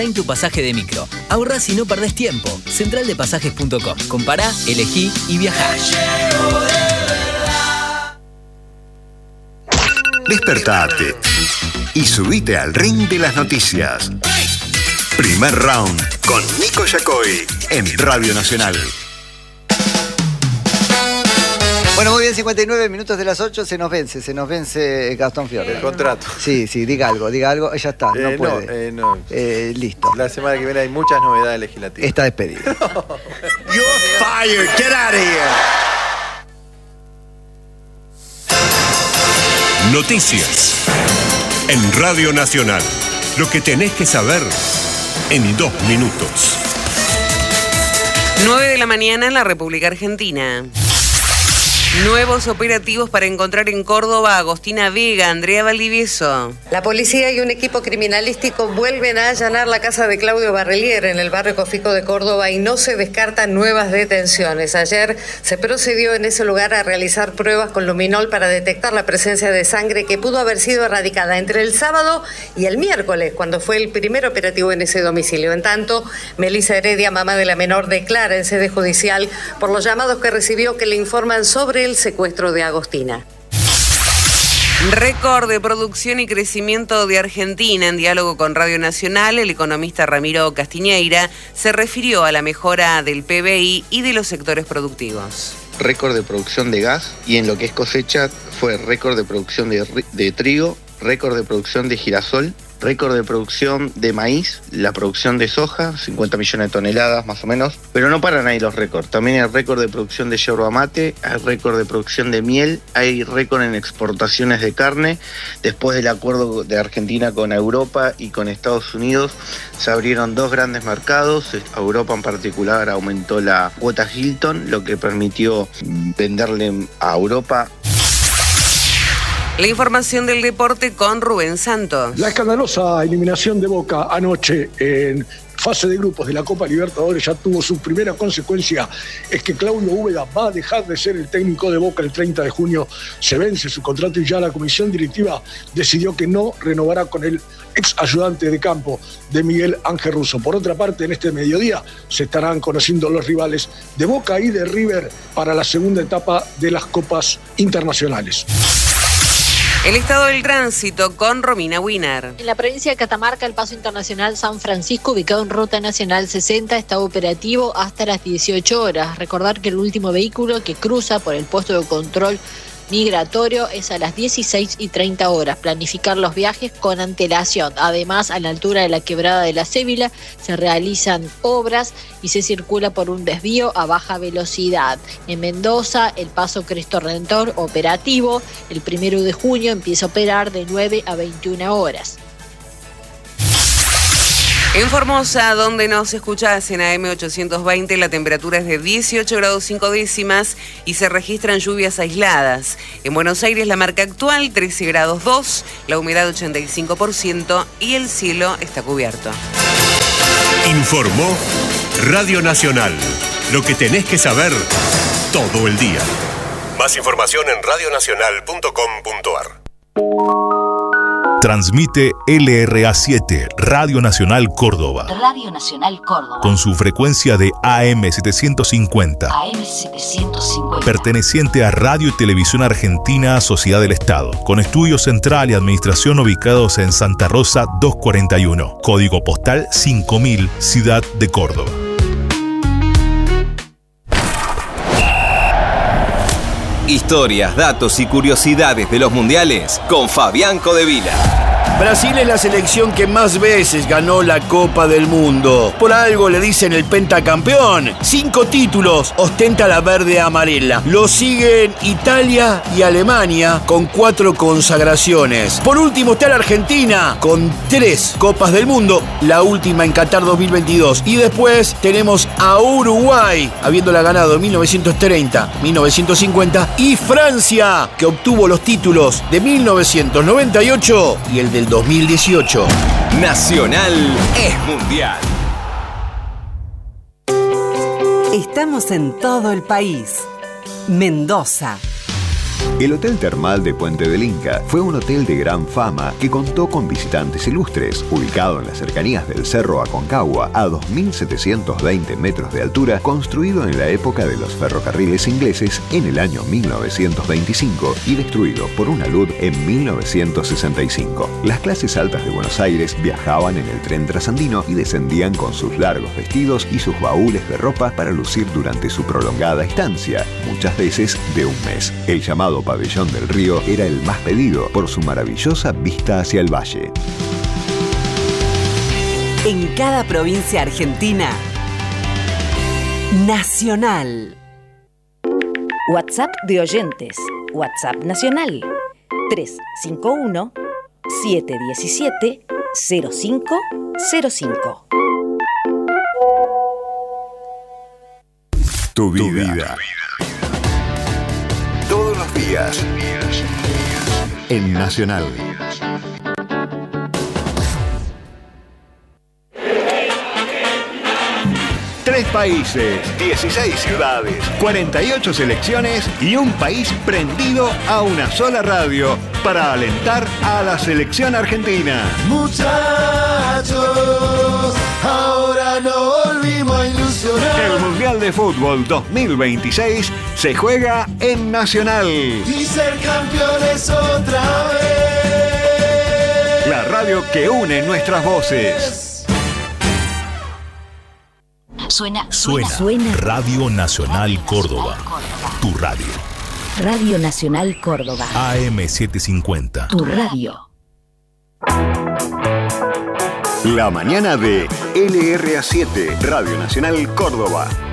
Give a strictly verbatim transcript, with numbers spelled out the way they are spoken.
En tu pasaje de micro. Ahorrás y no perdés tiempo. central de pasajes punto com. Compará, elegí y viajá. Despertate y subite al ring de las noticias. Primer round con Nico Yacoy en Radio Nacional. Bueno, muy bien, cincuenta y nueve minutos de las ocho, se nos vence, se nos vence Gastón Fiorella. El contrato. Sí, sí, diga algo, diga algo, ya está, Eh, no puede. no, eh, no. Eh, listo. La semana que viene hay muchas novedades legislativas. Está despedido. You're fired. Get out of here. Noticias en Radio Nacional. Lo que tenés que saber en dos minutos. nueve de la mañana en la República Argentina. Nuevos operativos para encontrar en Córdoba a Agostina Vega, Andrea Valdivieso. La policía y un equipo criminalístico vuelven a allanar la casa de Claudio Barrelier en el barrio Cofico de Córdoba y no se descartan nuevas detenciones. Ayer se procedió en ese lugar a realizar pruebas con luminol para detectar la presencia de sangre que pudo haber sido erradicada entre el sábado y el miércoles, cuando fue el primer operativo en ese domicilio. En tanto, Melissa Heredia, mamá de la menor, declara en sede judicial por los llamados que recibió que le informan sobre el secuestro de Agostina. Récord de producción y crecimiento de Argentina. En diálogo con Radio Nacional, el economista Ramiro Castiñeira se refirió a la mejora del P B I y de los sectores productivos. Récord de producción de gas y en lo que es cosecha fue récord de producción de, de trigo, récord de producción de girasol, récord de producción de maíz, la producción de soja, cincuenta millones de toneladas más o menos, pero no paran ahí los récords. También hay récord de producción de yerba mate, hay récord de producción de miel, hay récord en exportaciones de carne. Después del acuerdo de Argentina con Europa y con Estados Unidos, se abrieron dos grandes mercados. Europa en particular aumentó la cuota Hilton, lo que permitió venderle a Europa. La información del deporte con Rubén Santos. La escandalosa eliminación de Boca anoche en fase de grupos de la Copa Libertadores ya tuvo su primera consecuencia, es que Claudio Úbeda va a dejar de ser el técnico de Boca el treinta de junio, se vence su contrato y ya la comisión directiva decidió que no renovará con el ex ayudante de campo de Miguel Ángel Russo. Por otra parte, en este mediodía se estarán conociendo los rivales de Boca y de River para la segunda etapa de las Copas Internacionales. El estado del tránsito con Romina Wiener. En la provincia de Catamarca, el paso internacional San Francisco, ubicado en Ruta Nacional sesenta, está operativo hasta las dieciocho horas. Recordar que el último vehículo que cruza por el puesto de control migratorio es a las dieciséis y treinta horas. Planificar los viajes con antelación. Además, a la altura de la quebrada de la Cébila se realizan obras y se circula por un desvío a baja velocidad. En Mendoza, el paso Cristo Redentor operativo. El primero de junio empieza a operar de nueve a veintiuna horas. En Formosa, donde nos escuchás en A M ochocientos veinte, la temperatura es de dieciocho grados cinco décimas y se registran lluvias aisladas. En Buenos Aires, la marca actual, trece grados dos, la humedad ochenta y cinco por ciento y el cielo está cubierto. Informó Radio Nacional. Lo que tenés que saber todo el día. Más información en radio nacional punto com punto a r. Transmite L R A siete, Radio Nacional Córdoba. Radio Nacional Córdoba. Con su frecuencia de A M setecientos cincuenta. A M setecientos cincuenta. Perteneciente a Radio y Televisión Argentina, Sociedad del Estado. Con estudio central y administración ubicados en Santa Rosa doscientos cuarenta y uno. Código postal cinco mil, Ciudad de Córdoba. Historias, datos y curiosidades de los mundiales con Fabián Codevila. Brasil es la selección que más veces ganó la Copa del Mundo. Por algo le dicen el pentacampeón. Cinco títulos ostenta la verde amarela. Lo siguen Italia y Alemania con cuatro consagraciones. Por último está la Argentina con tres Copas del Mundo, la última en Qatar dos mil veintidós. Y después tenemos a Uruguay, habiéndola ganado en mil novecientos treinta, mil novecientos cincuenta, y Francia, que obtuvo los títulos de mil novecientos noventa y ocho y el del dos mil dieciocho. Nacional es mundial. Estamos en todo el país. Mendoza El Hotel Termal de Puente del Inca fue un hotel de gran fama que contó con visitantes ilustres. Ubicado en las cercanías del Cerro Aconcagua, a dos mil setecientos veinte metros de altura, construido en la época de los ferrocarriles ingleses en el año mil novecientos veinticinco y destruido por una alud en mil novecientos sesenta y cinco. Las clases altas de Buenos Aires viajaban en el tren trasandino y descendían con sus largos vestidos y sus baúles de ropa para lucir durante su prolongada estancia, muchas veces de un mes. El llamado Pabellón del Río era el más pedido por su maravillosa vista hacia el valle. En cada provincia argentina, Nacional. WhatsApp de oyentes. WhatsApp nacional. tres cinco uno, siete uno siete, cero cinco cero cinco. Tu vida. Tu vida. Todos los días. En Nacional. Tres países, dieciséis ciudades, cuarenta y ocho selecciones y un país prendido a una sola radio para alentar a la selección argentina. Muchachos, ahora no volvimos a ilusionar. El Mundial de Fútbol dos mil veintiséis se juega en Nacional. Y ser campeones otra vez. La radio que une nuestras voces. Suena, Suena. Suena. Radio Nacional Córdoba. Tu radio. Radio Nacional Córdoba. A M setecientos cincuenta. Tu radio. La mañana de L R A siete, Radio Nacional Córdoba.